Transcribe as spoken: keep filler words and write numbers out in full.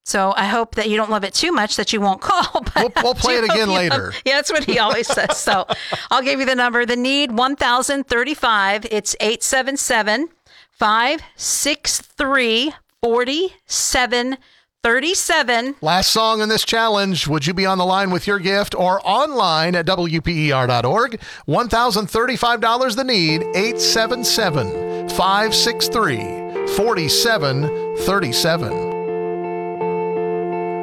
So I hope that you don't love it too much that you won't call. But We'll, we'll play it again later. Love, yeah, that's what he always says. So I'll give you the number. The need one thousand thirty-five. It's eight seven seven, five six three, four seven three seven. Last song in this challenge. Would you be on the line with your gift or online at W P E R dot org? one thousand thirty-five dollars the need. eight seven seven, five six three, four seven three seven.